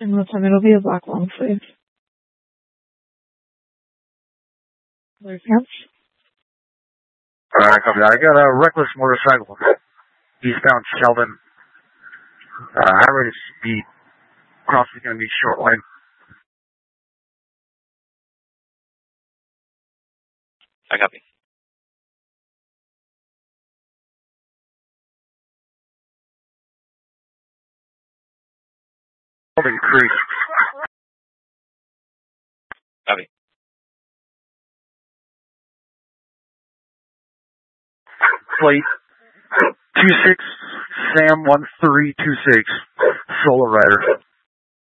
And this time it'll be a black long sleeve. Blue pants. Alright, copy that. I got a reckless motorcycle. Eastbound Sheldon. High rate of speed. Crossing going to be short lane. I copy. Sheldon Creek. Copy. Plate 26 Sam 1326 Solar Rider.